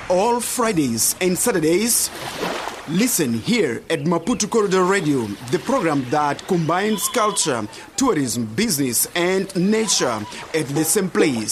all Fridays and Saturdays. Listen here at Maputo Corridor Radio, the program that combines culture, tourism, business, and nature at the same place.